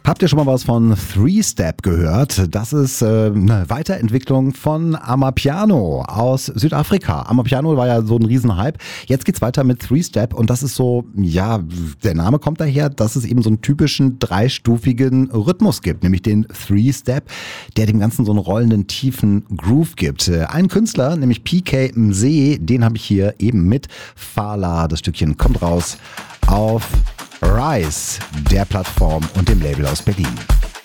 Habt ihr schon mal was von Three Step gehört? Das ist eine Weiterentwicklung von Amapiano aus Südafrika. Amapiano war ja so ein Riesenhype. Jetzt geht's weiter mit Three Step und das ist so, ja, der Name kommt daher, dass es eben so einen typischen dreistufigen Rhythmus gibt, nämlich den Three Step, der dem Ganzen so einen rollenden, tiefen Groove gibt. Ein Künstler, nämlich PK Mzee, den habe ich hier eben mit Fala. Das Stückchen kommt raus auf Rise, der Plattform und dem Label aus Berlin.